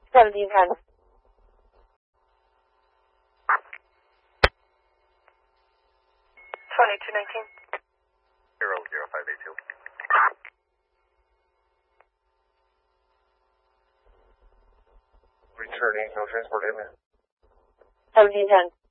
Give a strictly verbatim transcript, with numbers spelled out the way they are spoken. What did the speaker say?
seventeen ten. twenty-two nineteen. Zero zero five eight two. Returning, no transport area. seventeen ten.